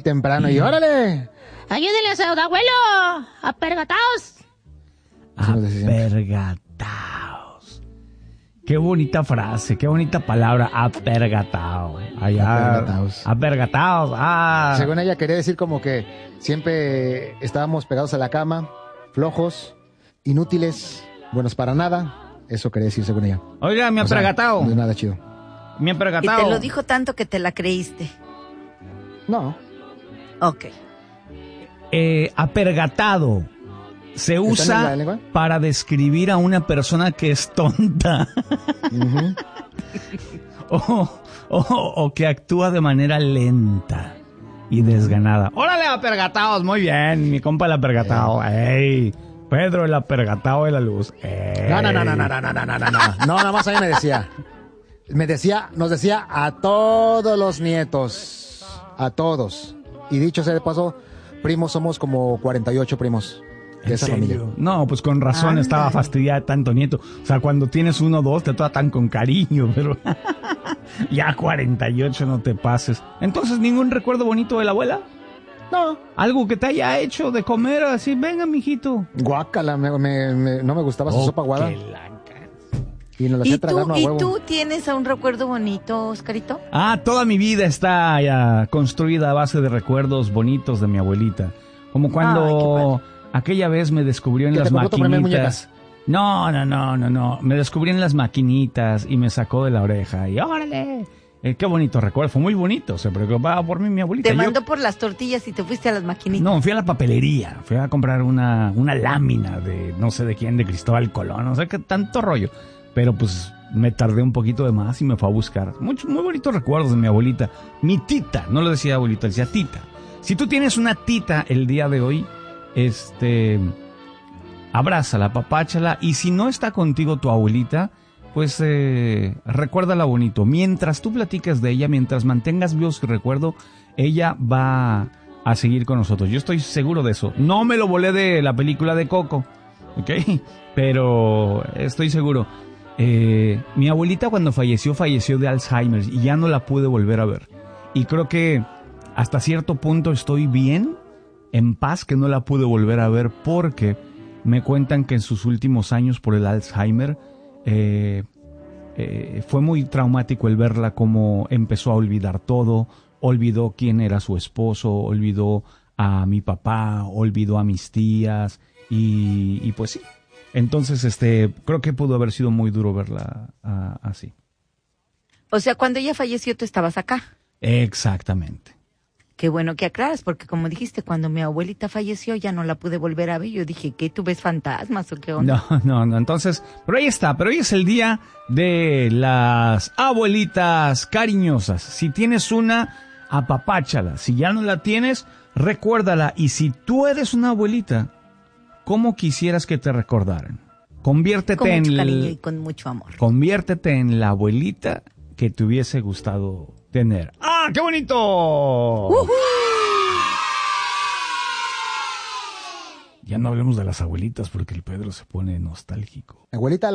temprano y órale. Ayúdenle a su abuelo, apergataos. Apergataos. Qué bonita frase, qué bonita palabra, apergatao. Apergataos. Según ella quería decir como que siempre estábamos pegados a la cama, flojos, inútiles, buenos para nada. Eso quería decir según ella. Oiga, mi apergatao. No es nada chido. Mi apergatao. Y te lo dijo tanto que te la creíste. No. Ok. Apergatado se usa para describir a una persona que es tonta. o que actúa de manera lenta y desganada. ¡Órale, apergataos! Muy bien, mi compa el apergatao. ¡Ey! Pedro el apergatao de la luz. ¡Ey! No, nada más a mí nos decía a todos los nietos, a todos. Y dicho sea de paso, primos somos como 48 primos de esa familia. No, pues con razón estaba fastidiada de tanto nieto. O sea, cuando tienes 1 o 2 te tratan con cariño, pero ya 48 no te pases. Entonces, ¿ningún recuerdo bonito de la abuela? No. Algo que te haya hecho de comer así, venga, mijito. Guácala, no me gustaba su sopa aguada. Y nos la hacía tragar a huevo. ¿Y tú tienes un recuerdo bonito, Oscarito? Toda mi vida está ya construida a base de recuerdos bonitos de mi abuelita. Como cuando aquella vez me descubrió en las maquinitas. No. Me descubrió en las maquinitas y me sacó de la oreja. Y órale. Qué bonito recuerdo. Fue muy bonito. Se preocupaba por mí mi abuelita. Te mandó por las tortillas y te fuiste a las maquinitas. No, fui a la papelería. Fui a comprar una lámina de no sé de quién, de Cristóbal Colón. No sé qué tanto rollo. Pero pues me tardé un poquito de más y me fue a buscar. Muy bonitos recuerdos de mi abuelita. Mi tita, no le decía abuelita, decía tita. Si tú tienes una tita el día de hoy, abrázala, apapáchala. Y si no está contigo tu abuelita, pues recuérdala bonito. Mientras tú platiques de ella, mientras mantengas vivo su recuerdo, ella va a seguir con nosotros. Yo estoy seguro de eso. No me lo volé de la película de Coco, ¿ok? Pero estoy seguro. Mi abuelita cuando falleció de Alzheimer y ya no la pude volver a ver. Y creo que hasta cierto punto estoy bien, en paz, que no la pude volver a ver porque me cuentan que en sus últimos años por el Alzheimer fue muy traumático el verla como empezó a olvidar todo, olvidó quién era su esposo, olvidó a mi papá, olvidó a mis tías y pues sí. Entonces, creo que pudo haber sido muy duro verla así. O sea, cuando ella falleció, tú estabas acá. Exactamente. Qué bueno que aclaras, porque como dijiste, cuando mi abuelita falleció, ya no la pude volver a ver. Yo dije, ¿qué? ¿Tú ves fantasmas o qué onda? No. Entonces, pero ahí está. Pero hoy es el día de las abuelitas cariñosas. Si tienes una, apapáchala. Si ya no la tienes, recuérdala. Y si tú eres una abuelita, ¿cómo quisieras que te recordaran? Conviértete con mucho cariño y con mucho amor. Conviértete en la abuelita que te hubiese gustado tener. ¡Ah, qué bonito! ¡Uh-huh! Ya no hablemos de las abuelitas porque el Pedro se pone nostálgico. Abuelita,